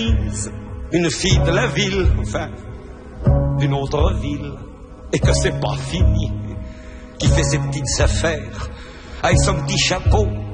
Denise, une fille de la ville, enfin, d'une autre ville, et que c'est pas fini, qui fait ses petites affaires, avec son petit chapeau,